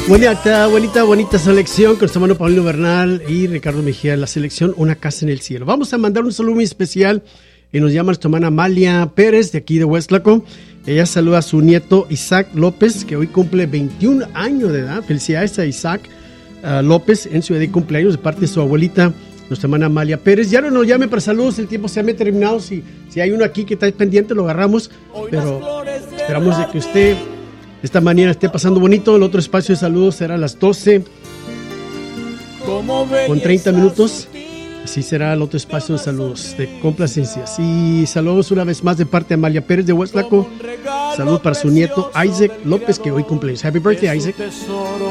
Bonita selección con nuestro hermano Paulino Bernal y Ricardo Mejía. La selección Una Casa en el Cielo. Vamos a mandar un saludo muy especial y nos llama nuestra hermana Amalia Pérez de aquí de Huestlaco. Ella saluda a su nieto Isaac López, que hoy cumple 21 años de edad. Felicidades a Isaac López en su día de cumpleaños de parte de su abuelita, nuestra hermana Amalia Pérez. Ya no nos llame para saludos, el tiempo se ha terminado. Si hay uno aquí que está pendiente, lo agarramos. Pero esperamos de que usted esta mañana esté pasando bonito. El otro espacio de saludos será a las 12 con 30 minutos. Así será el otro espacio de saludos de complacencias. Y saludos una vez más de parte de Amalia Pérez de Huestlaco. Saludos para su nieto Isaac López, que hoy cumpleaños. Happy birthday, Isaac.